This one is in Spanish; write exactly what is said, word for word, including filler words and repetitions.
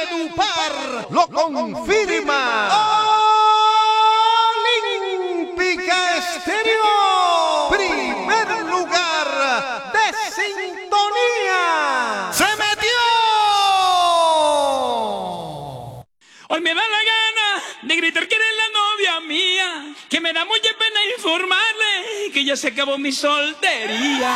Valledupar lo confirma. Olímpica Estéreo, primer lugar de sintonía. ¡Se metió! Hoy me da la gana de gritar que eres la novia mía, que me da mucha pena informarle que ya se acabó mi soltería.